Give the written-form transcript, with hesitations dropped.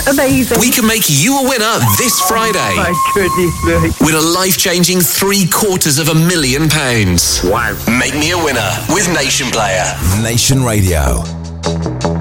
Amazing. We can make you a winner this Friday. My goodness me. With a life-changing £750,000. Wow. Make me a winner with Nation Player. Nation Radio.